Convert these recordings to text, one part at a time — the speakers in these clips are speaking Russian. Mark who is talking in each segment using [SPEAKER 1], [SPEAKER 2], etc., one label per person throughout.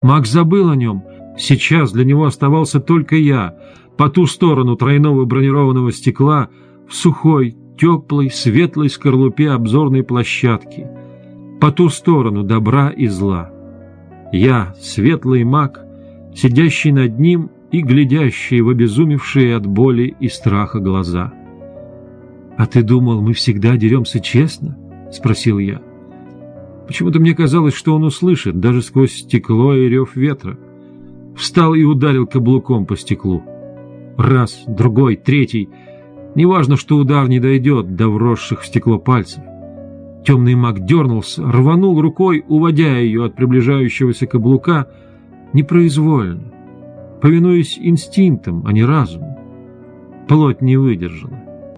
[SPEAKER 1] Маг забыл о нем. Сейчас для него оставался только я, по ту сторону тройного бронированного стекла, в сухой, теплой, светлой скорлупе обзорной площадки, по ту сторону добра и зла. Я, светлый маг, сидящий над ним и глядящий в обезумевшие от боли и страха глаза. «А ты думал, мы всегда деремся честно?» — спросил я. Почему-то мне казалось, что он услышит, даже сквозь стекло и рев ветра. Встал и ударил каблуком по стеклу. Раз, другой, третий. Неважно, что удар не дойдет до вросших в стекло пальцев. Темный маг дернулся, рванул рукой, уводя ее от приближающегося каблука, непроизвольно, повинуясь инстинктам, а не разуму. Плоть не выдержала.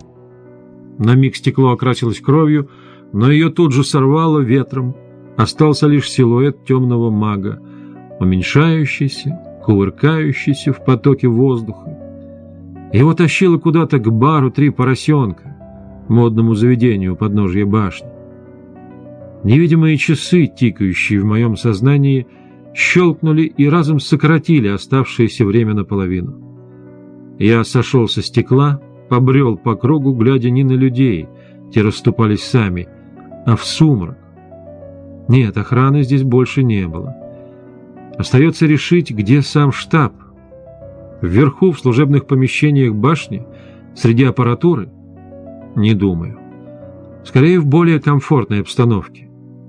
[SPEAKER 1] На миг стекло окрасилось кровью, но ее тут же сорвало ветром. Остался лишь силуэт темного мага, уменьшающийся, кувыркающийся в потоке воздуха. Его тащило куда-то к бару «Три поросенка», модному заведению у подножья башни. Невидимые часы, тикающие в моем сознании, щелкнули и разом сократили оставшееся время наполовину. Я сошел со стекла, побрел по кругу, глядя не на людей, те расступались сами, а в сумрак. Нет, охраны здесь больше не было. Остается решить, где сам штаб. Вверху, в служебных помещениях башни, среди аппаратуры? Не думаю. Скорее, в более комфортной обстановке.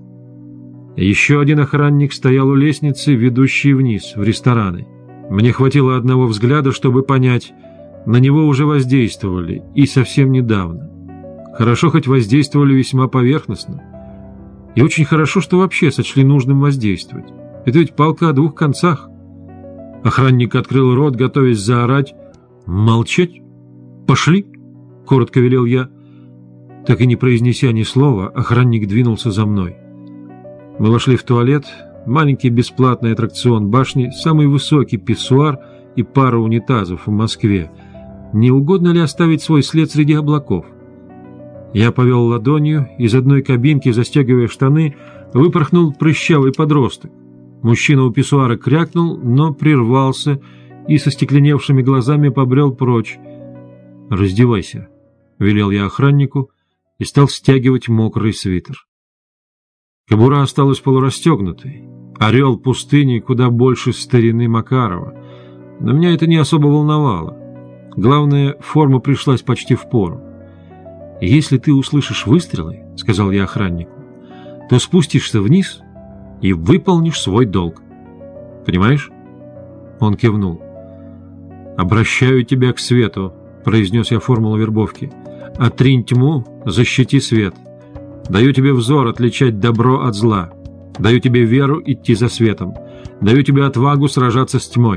[SPEAKER 1] Еще один охранник стоял у лестницы, ведущей вниз, в рестораны. Мне хватило одного взгляда, чтобы понять, на него уже воздействовали, и совсем недавно. Хорошо, хоть воздействовали весьма поверхностно. И очень хорошо, что вообще сочли нужным воздействовать. Это ведь палка о двух концах. Охранник открыл рот, готовясь заорать. «Молчать? Пошли!» — коротко велел я. Так и не произнеся ни слова, охранник двинулся за мной. Мы вошли в туалет, маленький бесплатный аттракцион башни, самый высокий писсуар и пара унитазов в Москве. Не угодно ли оставить свой след среди облаков? Я повел ладонью, из одной кабинки, застегивая штаны, выпорхнул прыщавый подросток. Мужчина у писсуара крякнул, но прервался и со стекленевшими глазами побрел прочь. «Раздевайся», — велел я охраннику и стал стягивать мокрый свитер. Кобура осталась полурастегнутой. Орел пустыни куда больше старины Макарова. Но меня это не особо волновало. Главное, форма пришлась почти впору. «Если ты услышишь выстрелы, — сказал я охраннику, — то спустишься вниз и выполнишь свой долг. Понимаешь?» Он кивнул. «Обращаю тебя к свету», — произнес я формулу вербовки. «Отринь тьму, защити свет. Даю тебе взор отличать добро от зла. Даю тебе веру идти за светом. Даю тебе отвагу сражаться с тьмой».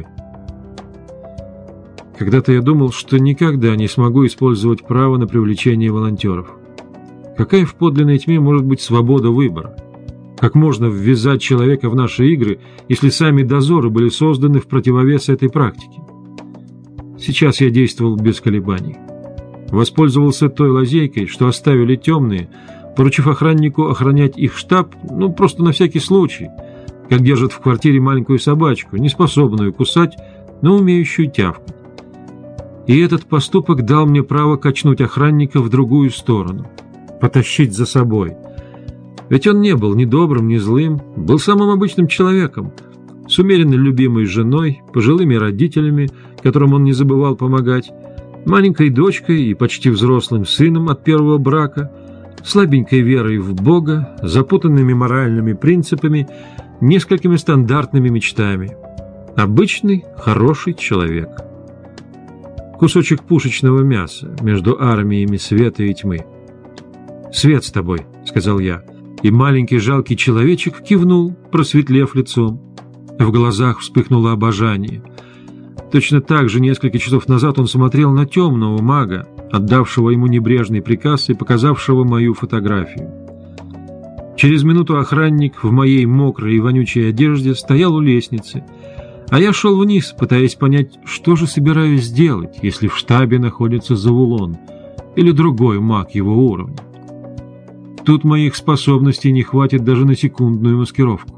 [SPEAKER 1] Когда-то я думал, что никогда не смогу использовать право на привлечение волонтеров. Какая в подлинной тьме может быть свобода выбора? Как можно ввязать человека в наши игры, если сами дозоры были созданы в противовес этой практике? Сейчас я действовал без колебаний. Воспользовался той лазейкой, что оставили темные, поручив охраннику охранять их штаб, просто на всякий случай, как держат в квартире маленькую собачку, не способную кусать, но умеющую тявкать. И этот поступок дал мне право качнуть охранника в другую сторону, потащить за собой. Ведь он не был ни добрым, ни злым, был самым обычным человеком, с умеренно любимой женой, пожилыми родителями, которым он не забывал помогать, маленькой дочкой и почти взрослым сыном от первого брака, слабенькой верой в Бога, запутанными моральными принципами, несколькими стандартными мечтами. Обычный, хороший человек. Кусочек пушечного мяса между армиями света и тьмы. «Свет с тобой», — сказал я, и маленький жалкий человечек кивнул, просветлев лицом. В глазах вспыхнуло обожание. Точно так же несколько часов назад он смотрел на темного мага, отдавшего ему небрежный приказ и показавшего мою фотографию. Через минуту охранник в моей мокрой и вонючей одежде стоял у лестницы, а я шел вниз, пытаясь понять, что же собираюсь сделать, если в штабе находится Завулон или другой маг его уровня. Тут моих способностей не хватит даже на секундную маскировку.